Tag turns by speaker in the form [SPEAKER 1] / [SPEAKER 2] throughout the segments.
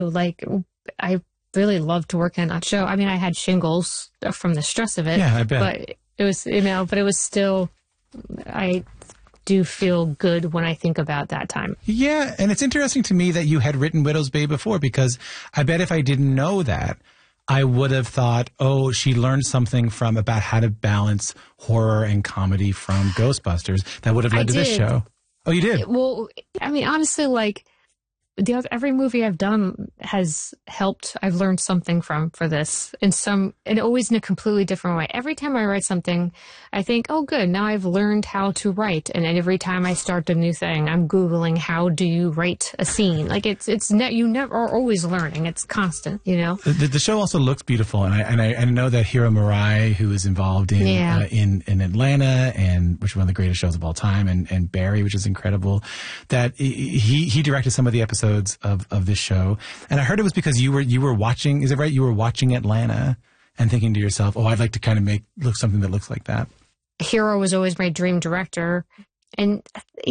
[SPEAKER 1] Like, I really loved to work on that show. I mean, I had shingles from the stress of it.
[SPEAKER 2] Yeah, I bet.
[SPEAKER 1] But it was, but it was still, I do feel good when I think about that time.
[SPEAKER 2] Yeah, and it's interesting to me that you had written Widow's Bay before, because I bet if I didn't know that, I would have thought, oh, she learned something about how to balance horror and comedy from Ghostbusters that would have led to this show. Oh, you did?
[SPEAKER 1] Well, I mean, honestly, like, every movie I've done has helped. I've learned something for this, and always in a completely different way. Every time I write something, I think, oh, good, now I've learned how to write. And every time I start a new thing, I'm Googling, how do you write a scene? Like, you never are always learning. It's constant, you know?
[SPEAKER 2] The show also looks beautiful. And I know that Hiro Murai, who is involved in Atlanta, which is one of the greatest shows of all time, and Barry, which is incredible, that he directed some of the episodes of this show. And I heard it was because you were watching, is it right? You were watching Atlanta and thinking to yourself, oh, I'd like to kind of something that looks like that.
[SPEAKER 1] Hiro was always my dream director. And,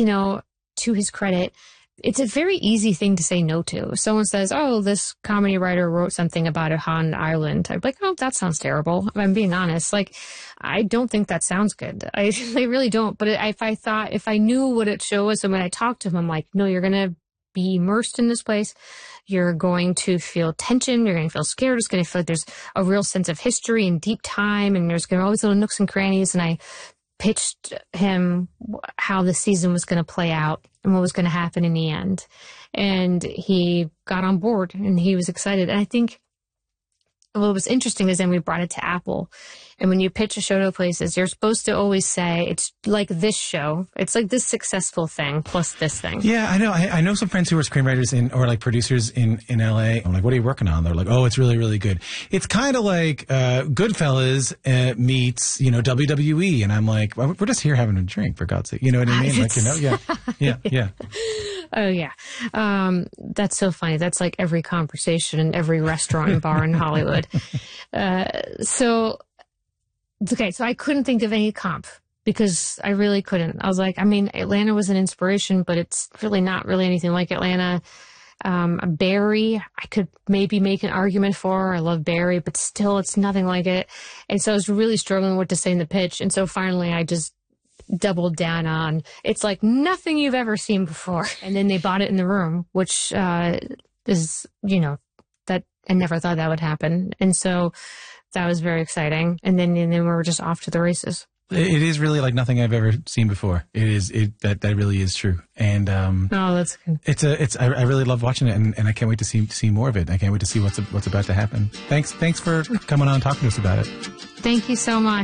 [SPEAKER 1] to his credit, it's a very easy thing to say no to. If someone says, oh, this comedy writer wrote something about a haunted island, I'd be like, oh, that sounds terrible. If I'm being honest. Like, I don't think that sounds good. I really don't. But if I knew what it show was, and when I talked to him, I'm like, no, you're going to be immersed in this place. You're going to feel tension. You're going to feel scared. It's going to feel like there's a real sense of history and deep time, and there's going to be always little nooks and crannies. And I pitched him how the season was going to play out and what was going to happen in the end. And he got on board and he was excited. And I think what was interesting is then we brought it to Apple. And when you pitch a show to places, you're supposed to always say, it's like this show. It's like this successful thing plus this thing.
[SPEAKER 2] Yeah, I know. I know some friends who are screenwriters or like producers in LA. I'm like, what are you working on? They're like, oh, it's really, really good. It's kind of like Goodfellas meets, WWE. And I'm like, well, we're just here having a drink, for God's sake. You know what I mean? Like, yeah.
[SPEAKER 1] Oh, yeah. That's so funny. That's like every conversation in every restaurant and bar in Hollywood. So I couldn't think of any comp because I really couldn't. I was like, I mean, Atlanta was an inspiration, but it's really not really anything like Atlanta. Barry, I could maybe make an argument for. I love Barry, but still it's nothing like it. And so I was really struggling what to say in the pitch. And so finally I just doubled down on, it's like nothing you've ever seen before. And then they bought it in the room, which is, that I never thought that would happen. And so that was very exciting. And then we were just off to the races.
[SPEAKER 2] It is really like nothing I've ever seen before. That really is true. And
[SPEAKER 1] that's good.
[SPEAKER 2] I really love watching it, and I can't wait to see more of it. I can't wait to see what's about to happen. Thanks for coming on and talking to us about it.
[SPEAKER 1] Thank you so much.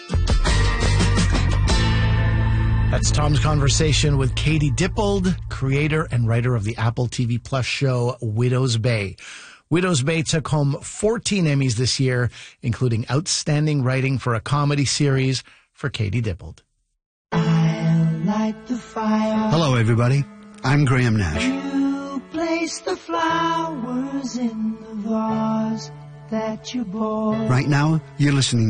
[SPEAKER 3] That's Tom's conversation with Katie Dippold, creator and writer of the Apple TV Plus show Widow's Bay. Widow's Bay took home 14 Emmys this year, including Outstanding Writing for a Comedy Series for Katie Dippold.
[SPEAKER 4] I'll light the fire.
[SPEAKER 5] Hello, everybody. I'm Graham Nash.
[SPEAKER 4] You place the flowers in the vase that you bought.
[SPEAKER 5] Right now, you're listening